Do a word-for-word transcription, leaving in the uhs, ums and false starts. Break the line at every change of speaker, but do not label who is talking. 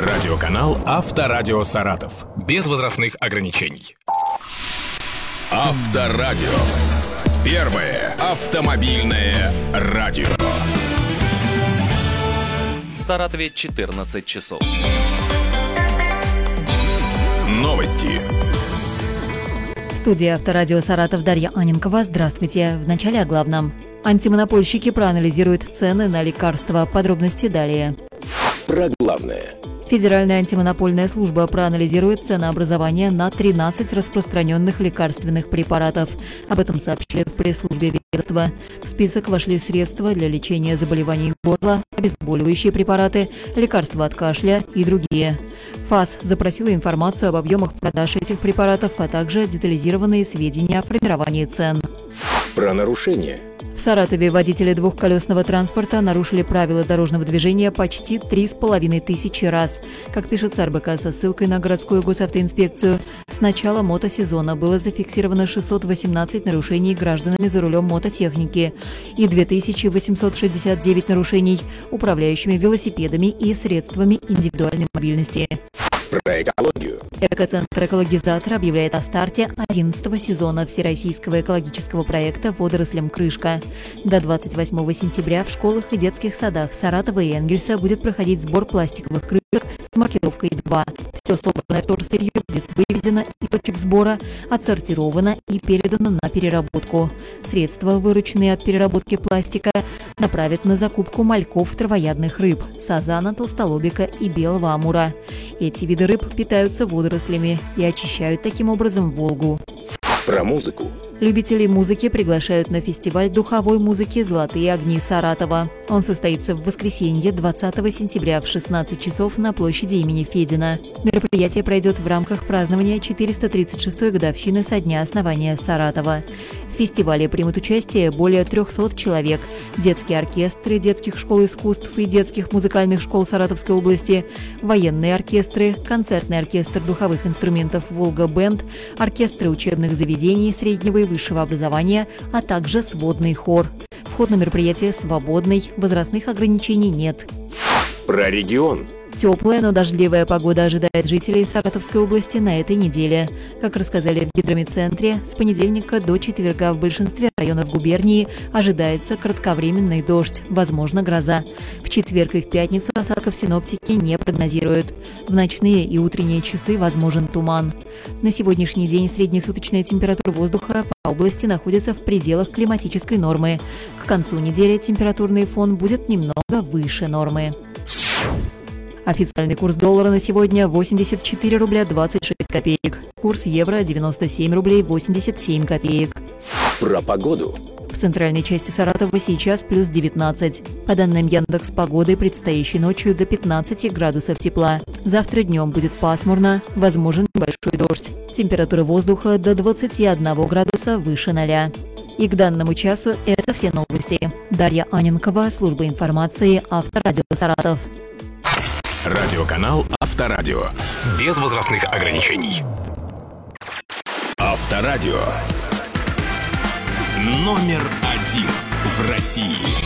Радиоканал «Авторадио Саратов». Без возрастных ограничений. Авторадио. Первое автомобильное радио.
В Саратове четырнадцать часов.
Новости.
В студии Авторадио Саратов Дарья Аненкова. Здравствуйте. В начале о главном. Антимонопольщики проанализируют цены на лекарства. Подробности далее.
Про главное.
Федеральная антимонопольная служба проанализирует ценообразование на тринадцать распространенных лекарственных препаратов. Об этом сообщили в пресс-службе ведомства. В список вошли средства для лечения заболеваний горла, обезболивающие препараты, лекарства от кашля и другие. ФАС запросила информацию об объемах продаж этих препаратов, а также детализированные сведения о формировании цен.
Про нарушения.
В Саратове водители двухколесного транспорта нарушили правила дорожного движения почти три с половиной тысячи раз. Как пишет САРБК со ссылкой на городскую госавтоинспекцию, с начала мотосезона было зафиксировано шестьсот восемнадцать нарушений гражданами за рулем мототехники и две тысячи восемьсот шестьдесят девять нарушений управляющими велосипедами и средствами индивидуальной мобильности.
Про экологию.
Экоцентр «Экологизатор» объявляет о старте одиннадцатого сезона всероссийского экологического проекта «Водорослям крышка». До двадцать восьмого сентября в школах и детских садах Саратова и Энгельса будет проходить сбор пластиковых крышек с маркировкой два. Все собранное вторсырье будет вывезено из точек сбора, отсортировано и передано на переработку. Средства, вырученные от переработки пластика, направят на закупку мальков травоядных рыб – сазана, толстолобика и белого амура. Эти виды рыб питаются водорослями и очищают таким образом Волгу.
Про музыку.
Любителей музыки приглашают на фестиваль духовой музыки «Золотые огни Саратова». Он состоится в воскресенье двадцатого сентября в шестнадцать часов на площади имени Федина. Мероприятие пройдет в рамках празднования четыреста тридцать шестой годовщины со дня основания Саратова. В фестивале примут участие более трехсот человек. Детские оркестры детских школ искусств и детских музыкальных школ Саратовской области, военные оркестры, концертный оркестр духовых инструментов «Волга-бенд», оркестры учебных заведений среднего и высшего образования, а также сводный хор. Вход на мероприятие свободный, возрастных ограничений нет.
Про регион.
Теплая, но дождливая погода ожидает жителей Саратовской области на этой неделе. Как рассказали в гидрометцентре, с понедельника до четверга в большинстве районов губернии ожидается кратковременный дождь, возможно гроза. В четверг и в пятницу осадков синоптики не прогнозируют. В ночные и утренние часы возможен туман. На сегодняшний день среднесуточная температура воздуха по области находится в пределах климатической нормы. К концу недели температурный фон будет немного выше нормы. Официальный курс доллара на сегодня восемьдесят четыре рубля двадцать шесть копеек. Курс евро девяносто семь рублей восемьдесят семь копеек.
Про погоду.
В центральной части Саратова сейчас плюс девятнадцать. По данным Яндекс.Погоды, предстоящей ночью до пятнадцати градусов тепла. Завтра днем будет пасмурно, возможен небольшой дождь. Температура воздуха до двадцати одного градуса выше ноля. И к данному часу это все новости. Дарья Аненкова, служба информации Авторадио Саратов.
Радиоканал «Авторадио». Без возрастных ограничений. Авторадио. Номер один в России.